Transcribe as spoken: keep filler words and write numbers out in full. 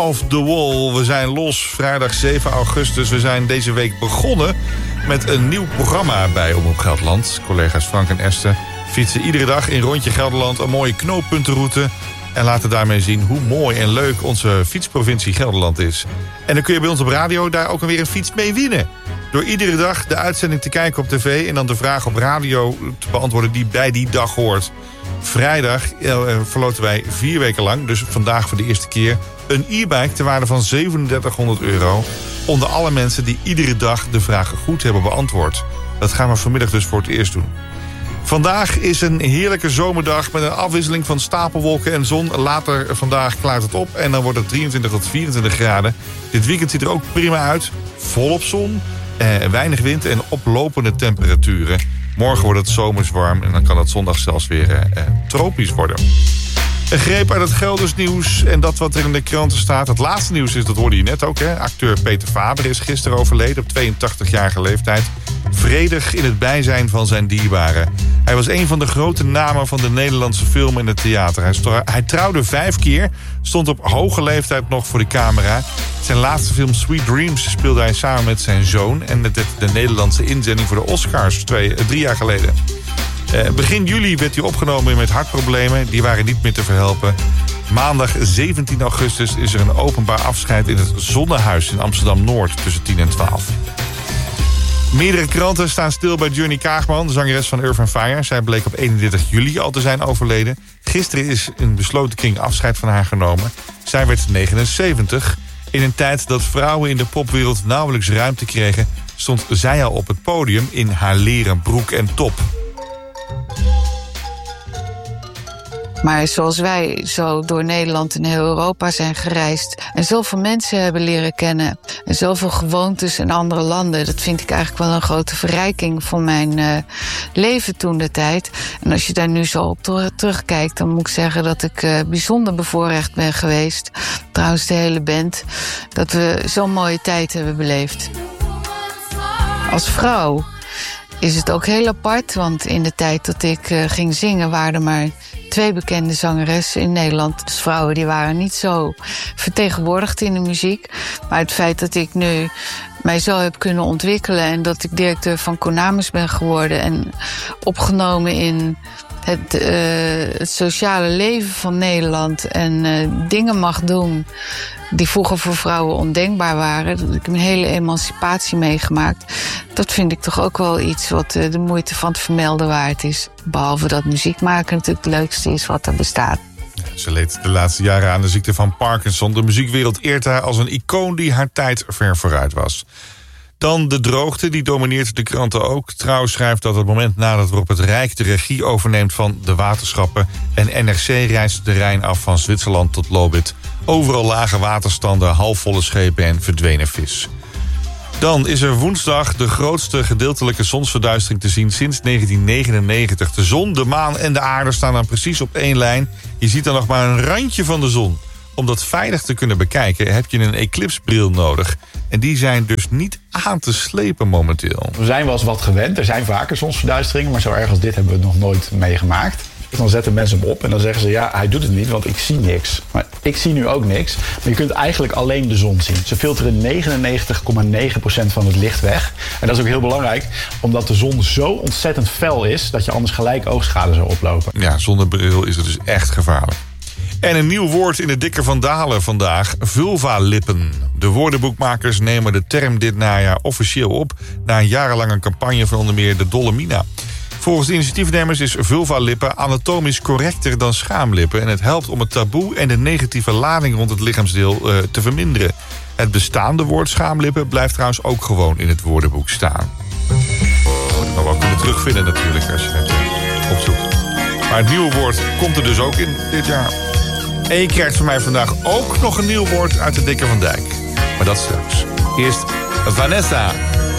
of the Wall. We zijn los, vrijdag zeven augustus. We zijn deze week begonnen met een nieuw programma bij Omroep Gelderland. Collega's Frank en Esther fietsen iedere dag in Rondje Gelderland een mooie knooppuntenroute en laten daarmee zien hoe mooi en leuk onze fietsprovincie Gelderland is. En dan kun je bij ons op radio daar ook weer een fiets mee winnen. Door iedere dag de uitzending te kijken op tv en dan de vraag op radio te beantwoorden die bij die dag hoort. Vrijdag eh, verloten wij vier weken lang, dus vandaag voor de eerste keer, een e-bike ter waarde van zevenendertighonderd euro... onder alle mensen die iedere dag de vragen goed hebben beantwoord. Dat gaan we vanmiddag dus voor het eerst doen. Vandaag is een heerlijke zomerdag met een afwisseling van stapelwolken en zon. Later vandaag klaart het op en dan wordt het drieëntwintig tot vierentwintig graden. Dit weekend ziet er ook prima uit. Volop zon, eh, weinig wind en oplopende temperaturen. Morgen wordt het zomers warm en dan kan het zondag zelfs weer eh, tropisch worden. Een greep uit het Gelders nieuws en dat wat er in de kranten staat. Het laatste nieuws is, dat hoorde je net ook, hè. Acteur Peter Faber is gisteren overleden op tweeëntachtigjarige leeftijd. Vredig in het bijzijn van zijn dierbaren. Hij was een van de grote namen van de Nederlandse film en het theater. Hij, sto- hij trouwde vijf keer, stond op hoge leeftijd nog voor de camera. Zijn laatste film Sweet Dreams speelde hij samen met zijn zoon. En het werd de Nederlandse inzending voor de Oscars twee, drie jaar geleden. Uh, begin juli werd hij opgenomen met hartproblemen. Die waren niet meer te verhelpen. Maandag zeventien augustus is er een openbaar afscheid in het Zonnehuis in Amsterdam-Noord tussen tien en twaalf. Meerdere kranten staan stil bij Johnny Kaagman, de zangeres van Earth and Fire. Zij bleek op eenendertig juli al te zijn overleden. Gisteren is in besloten kring afscheid van haar genomen. Zij werd negenenzeventig. In een tijd dat vrouwen in de popwereld nauwelijks ruimte kregen, stond zij al op het podium in haar leren broek en top. Maar zoals wij zo door Nederland en heel Europa zijn gereisd en zoveel mensen hebben leren kennen en zoveel gewoontes in andere landen, dat vind ik eigenlijk wel een grote verrijking van mijn uh, leven toen de tijd. En als je daar nu zo op ter- terugkijkt, dan moet ik zeggen dat ik uh, bijzonder bevoorrecht ben geweest. Trouwens de hele band, dat we zo'n mooie tijd hebben beleefd. Als vrouw is het ook heel apart, want in de tijd dat ik uh, ging zingen waren er maar twee bekende zangeressen in Nederland. Dus vrouwen die waren niet zo vertegenwoordigd in de muziek. Maar het feit dat ik nu mij zo heb kunnen ontwikkelen en dat ik directeur van Konamis ben geworden en opgenomen in het, uh, het sociale leven van Nederland en uh, dingen mag doen die vroeger voor vrouwen ondenkbaar waren. Dat ik een hele emancipatie meegemaakt. Dat vind ik toch ook wel iets wat uh, de moeite van het vermelden waard is. Behalve dat muziek maken natuurlijk het leukste is wat er bestaat. Ze leed de laatste jaren aan de ziekte van Parkinson. De muziekwereld eert haar als een icoon die haar tijd ver vooruit was. Dan de droogte, die domineert de kranten ook. Trouw schrijft dat het moment nadat Rob het Rijk de regie overneemt van de waterschappen en N R C reist de Rijn af van Zwitserland tot Lobith. Overal lage waterstanden, halfvolle schepen en verdwenen vis. Dan is er woensdag de grootste gedeeltelijke zonsverduistering te zien sinds negentien negenennegentig. De zon, de maan en de aarde staan dan precies op één lijn. Je ziet dan nog maar een randje van de zon. Om dat veilig te kunnen bekijken heb je een eclipsbril nodig. En die zijn dus niet aan te slepen momenteel. We zijn wel eens wat gewend. Er zijn vaker zonsverduisteringen, maar zo erg als dit hebben we nog nooit meegemaakt. Dan zetten mensen hem op en dan zeggen ze, ja, hij doet het niet, want ik zie niks. Maar ik zie nu ook niks. Maar je kunt eigenlijk alleen de zon zien. Ze filteren negenennegentig komma negen procent van het licht weg. En dat is ook heel belangrijk, omdat de zon zo ontzettend fel is dat je anders gelijk oogschade zou oplopen. Ja, zonder bril is het dus echt gevaarlijk. En een nieuw woord in de dikke van Dalen vandaag, vulvalippen. De woordenboekmakers nemen de term dit najaar officieel op na een jarenlange campagne van onder meer de Dolle Mina. Volgens de initiatiefnemers is vulvalippen anatomisch correcter dan schaamlippen en het helpt om het taboe en de negatieve lading rond het lichaamsdeel uh, te verminderen. Het bestaande woord schaamlippen blijft trouwens ook gewoon in het woordenboek staan. Dat moet je nog wel kunnen terugvinden natuurlijk als je het uh, opzoekt. Maar het nieuwe woord komt er dus ook in dit jaar. En je krijgt van mij vandaag ook nog een nieuw woord uit de Dikke van Dijk. Maar dat straks. Eerst Vanessa